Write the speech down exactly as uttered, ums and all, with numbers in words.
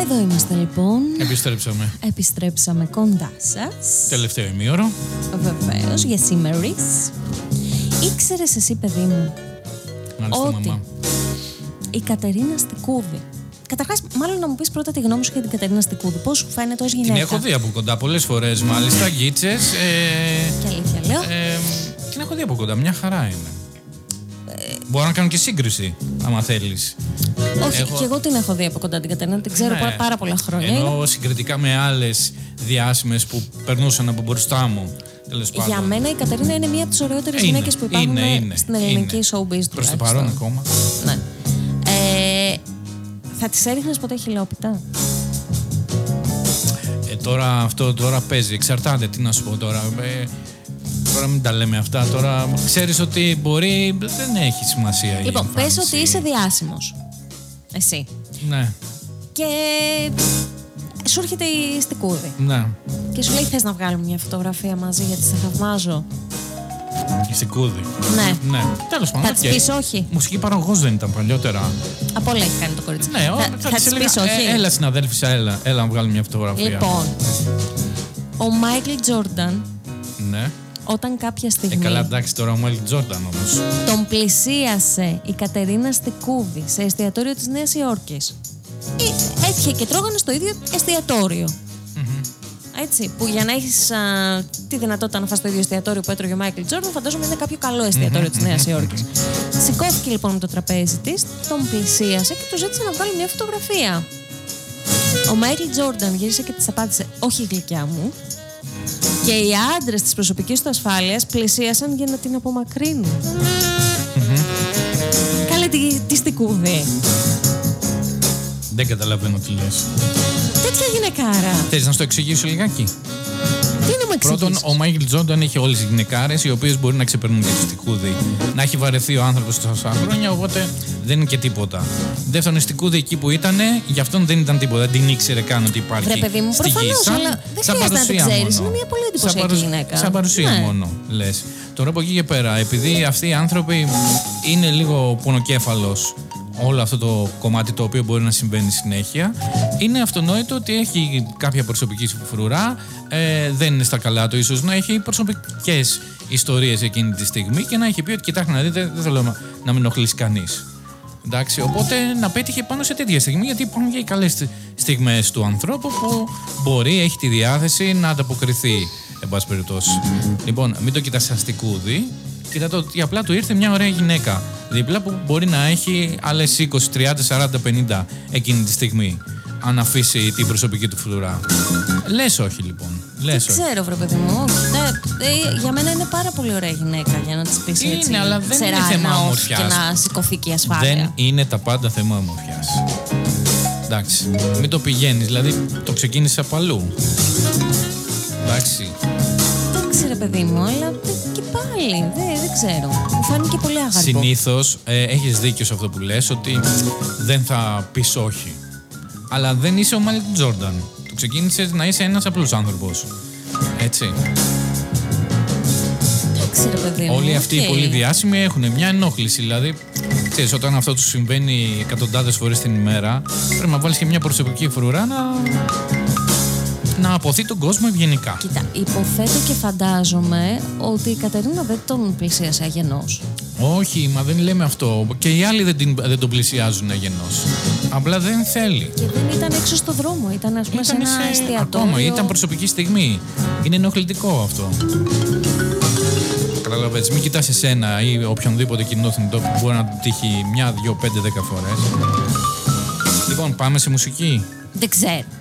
Εδώ είμαστε λοιπόν. Επιστρέψαμε. Επιστρέψαμε κοντά σας. Τελευταίο ημίωρο. Βεβαίως, για σήμερις. Ήξερες εσύ, παιδί μου, Μάλιστα, ότι μαμά. η Κατερίνα Στικούδη. Καταρχάς, μάλλον να μου πεις πρώτα τη γνώμη σου για την Κατερίνα Στικούδη. Πώς σου φαίνεται ως γυναίκα? Την έχω δει από κοντά πολλές φορές, μάλιστα. Γκίτσες. Ε, Και αλήθεια λέω. ε, την έχω δει από κοντά. Μια χαρά είναι. Ε, Μπορώ να κάνω και σύγκριση, άμα θέλεις. Όχι, έχω... και εγώ την έχω δει από κοντά την Κατερίνα. Την ξέρω Ναι. πάρα πολλά χρόνια. Ενώ συγκριτικά με άλλες διάσημες που περνούσαν από μπροστά μου. Για μένα η Κατερίνα είναι μία από τις ωραιότερες είναι, γυναίκες που υπάρχουν είναι, είναι, στην ελληνική είναι. showbiz. Προς το παρόν ακόμα. Ναι. Ε, θα τις έριχνες ποτέ χιλιόπιτα? Ε, τώρα αυτό τώρα παίζει. Εξαρτάται, τι να σου πω τώρα. Ε, τώρα μην τα λέμε αυτά. Τώρα ξέρεις ότι μπορεί. Δεν έχει σημασία. Λοιπόν, η πες εμφάνιση. ότι είσαι διάσημος. Εσύ. Ναι. Και σου έρχεται η Στικούδη. Ναι. Και σου λέει: θες να βγάλουμε μια φωτογραφία μαζί γιατί σε θαυμάζω? Η Στικούδη. Ναι. Ναι. Τέλος πάντων. Θα της πεις όχι? Μουσική παραγωγός δεν ήταν παλιότερα. Από όλα έχει κάνει το κορίτσι. Ναι, θα, θα, θα, θα της της έλεγα, πεις όχι? Ε, έλα συναδέλφισσα, έλα, έλα να βγάλουμε μια φωτογραφία. Λοιπόν, ο Μάικλ Τζόρνταν, Ναι. όταν κάποια Ε, στιγμή καλά, εντάξει τώρα ο Μάικλ Τζόρνταν όμως. τον πλησίασε η Κατερίνα Στικούδη σε εστιατόριο της Νέας Υόρκης. Ή- Έτυχε και τρώγανε στο ίδιο εστιατόριο. Έτσι, που για να έχεις α, τη δυνατότητα να φας στο ίδιο εστιατόριο που έτρωγε ο Μάικλ Τζόρνταν, φαντάζομαι είναι κάποιο καλό εστιατόριο της Νέας Υόρκης. Σηκώθηκε λοιπόν με το τραπέζι της, τον πλησίασε και του ζήτησε να βγάλει μια φωτογραφία. Ο Μάικλ Τζόρνταν γύρισε και της απάντησε: όχι, γλυκιά μου. Και οι άντρες της προσωπικής του ασφάλειας πλησίασαν για να την απομακρύνουν. Κάλε τη, τη Στικούδη. Δεν καταλαβαίνω τι λες. Τέτοια γυναικάρα. Θες να στο εξηγήσω λιγάκι? Τι να μου εξηγήσεις? Πρώτον, ο Μάικλ Τζόρνταν είχε όλες τις γυναικάρες οι οποίες μπορεί να ξεπερνούν και τη Στικούδη. Να έχει βαρεθεί ο άνθρωπος τόσα χρόνια, οπότε δεν είναι και τίποτα. Δεύτερον, η Στικούδη εκεί που ήταν, γι' αυτόν δεν ήταν τίποτα. Δεν την ήξερε καν ότι υπάρχει. Βρε παιδί μου, στη γη. προφανώς, Σαν- αλλά δεν σαν χρειάζεται να την παρουσία ξέρεις. μόνο. Είναι μια πολύ Σαν εντυπωσιακή παρουσ- γυναίκα. Σαν παρουσία Ναι. μόνο, λες. Τώρα από εκεί και πέρα, επειδή αυτοί οι άνθρωποι είναι λίγο πονοκέφαλος όλο αυτό το κομμάτι το οποίο μπορεί να συμβαίνει συνέχεια, είναι αυτονόητο ότι έχει κάποια προσωπική φρουρά, ε, δεν είναι στα καλά του, ίσως να έχει προσωπικές ιστορίες εκείνη τη στιγμή και να έχει πει ότι κοιτάξτε να δείτε, δεν θέλω να με ενοχλήσει κανείς. Εντάξει, οπότε να πέτυχε πάνω σε τέτοια στιγμή, γιατί υπάρχουν και οι καλές στιγμές του ανθρώπου που μπορεί, έχει τη διάθεση να ανταποκριθεί, εν πάση περιπτώσει. Λοιπόν, μην το κοιτάς σαν Στικούδη, κοίτα το ότι απλά του ήρθε μια ωραία γυναίκα δίπλα που μπορεί να έχει άλλες είκοσι, τριάντα, σαράντα, πενήντα εκείνη τη στιγμή, αν αφήσει την προσωπική του φρουρά. Λες όχι λοιπόν. Λες Δεν όχι. ξέρω, βρε παιδί μου. Ναι, ε, για μένα είναι πάρα πολύ ωραία γυναίκα για να της πεις Είναι, έτσι. αλλά δεν είναι ξερά θέμα ένα όχι ομορφιάς. και να σηκωθεί και η ασφάλεια. Δεν είναι τα πάντα θέμα ομορφιάς. Εντάξει, μην το πηγαίνεις, δηλαδή το ξεκίνησε από αλλού. Εντάξει. Δεν ξέρω, παιδί μου, αλλά και πάλι δεν, δεν ξέρω. Μου φάνηκε πολύ άγαρπο. Συνήθως ε, έχεις δίκιο σε αυτό που λες, ότι δεν θα πεις όχι. Αλλά δεν είσαι ο Μάικλ Τζόρνταν. Το ξεκίνησες να είσαι ένας απλός άνθρωπος. Έτσι. Δεν ξέρω, παιδί μου. Όλοι αυτοί οι οκ. πολύ διάσημοι έχουν μια ενόχληση. Δηλαδή, ξέρεις, όταν αυτό του συμβαίνει εκατοντάδες φορές την ημέρα, πρέπει να βάλεις και μια προσωπική φρουρά να, να αποθεί τον κόσμο ευγενικά. Κοίτα, υποθέτω και φαντάζομαι ότι η Κατερίνα δεν τον πλησίασε αγενός. Όχι, μα δεν λέμε αυτό. Και οι άλλοι δεν, την, δεν τον πλησιάζουν αγενός. Απλά δεν θέλει. Και δεν ήταν έξω στο δρόμο, ήταν ας πούμε σε Ήταν ένα σε- εστιατόριο. Ακόμα, ήταν προσωπική στιγμή. Είναι ενοχλητικό αυτό. Καταλαβαίνεις, μην κοιτάς εσένα ή οποιονδήποτε κοινό θνητό που μπορεί να του τύχει μια, δυο, πέντε, δέκα φορές. Λοιπόν, πάμε σε μουσική. Δεν ξέρω.